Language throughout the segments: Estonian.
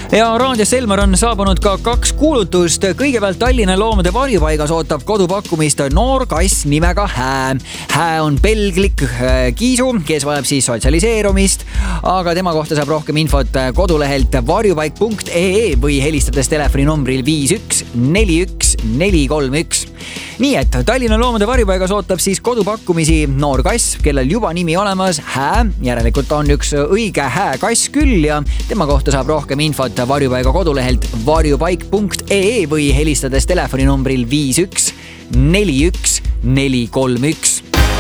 Ja raadios Elmar on saabunud ka 2 kuulutust. Kõigepealt Tallinna loomade varjupaigas ootab kodupakkumist noor kass nimega Hää. Hää on pelglik kiisu, kes vajab siis sotsialiseerumist, aga tema kohta saab rohkem infot kodulehelt varjupaik.ee või helistades telefoninumbril 5141431. Nii et Tallinna loomade varjupaigas ootab siis kodupakkumisi noor kass, kellel juba nimi olemas Hää. Järelikult on üks õige Hää kass küll ja tema kohta saab rohkem infot varjupaiga kodulehelt varjupaik.ee või helistades telefoninumbril 5141431.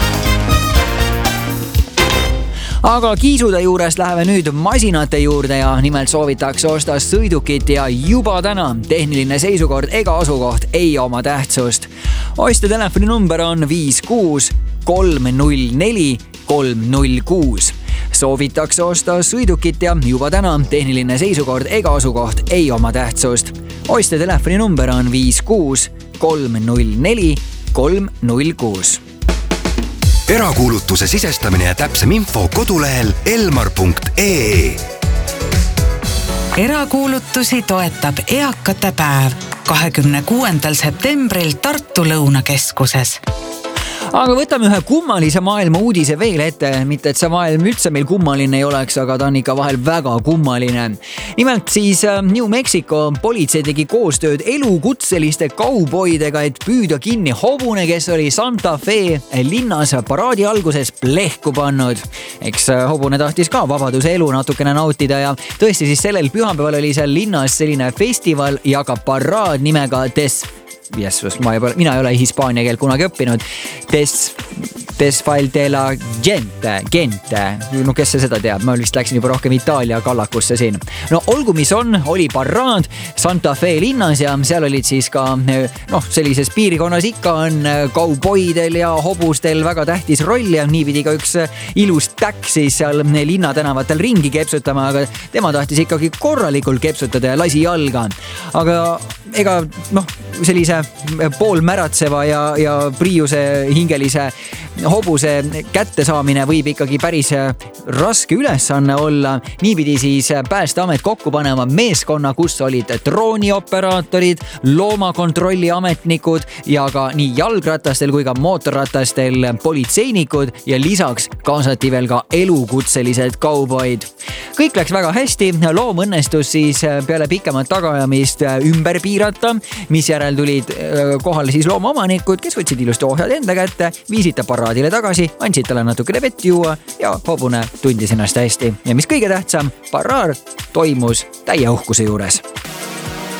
Aga kiisude juurest läheme nüüd masinate juurde ja nimelt soovitakse osta sõidukit ja juba täna tehniline seisukord ega asukoht ei oma tähtsust. Ostja telefoninumber on 56304 Soovitakse osta sõidukit ja juba täna tehniline seisukord ega asukoht ei oma tähtsust. Ostja telefoninumber on 56304 Erakuulutuse sisestamine ja täpsem info kodulehel elmar.ee. Erakuulutusi toetab Eakate päev 26. septembril Tartu Lõunakeskuses. Aga võtame ühe kummalise maailma uudise veel ette, mitte et see maailm üldse meil kummaline ei oleks, aga ta on ikka vahel väga kummaline. Nimelt siis New Mexico politsei tegi koostööd elukutseliste kauboidega, et püüda kinni hobune, kes oli Santa Fe linnas paraadi alguses plehku pannud. Eks hobune tahtis ka vabaduse elu natukene nautida ja tõesti siis sellel pühapäeval oli seal linnas selline festival ja ka paraad nimega mina ei ole hispaania keel kunagi õppinud. Desfile de la gente. No kes see seda teab? Ma vist läksin juba rohkem Itaalia kallakusse siin. No olgu mis on, oli paraad Santa Fe linnas ja seal olid siis ka sellises piirikonnas ikka on kauboidel ja hobustel väga tähtis roll ja nii pidi ka üks ilus täkk siis seal linnatänavatel ringi kepsutama, aga tema tahtis ikkagi korralikult kepsutada ja lasi jalga. Aga ega sellise poolmäratseva ja priiuse hingelise hobuse kättesaamine võib ikkagi päris raske ülesanne olla. Niipidi siis Päästeamet kokku panema meeskonna, kus olid droonioperaatorid, loomakontrolli ametnikud ja ka nii jalgratastel kui ka mootorratastel politseinikud ja lisaks kaasati veel ka elukutselised kauboid. Kõik läks väga hästi, loom õnnestus siis peale pikemat tagaajamist ümber piirata, mis järel tulid kohale siis loomaomanikud, kes võtsid ilusti ohjad enda kätte, viisid ta paraadile tagasi, andsid talle natukene vett juua ja hobune tundis ennast hästi. Ja mis kõige tähtsam, paraad toimus täie uhkuse juures.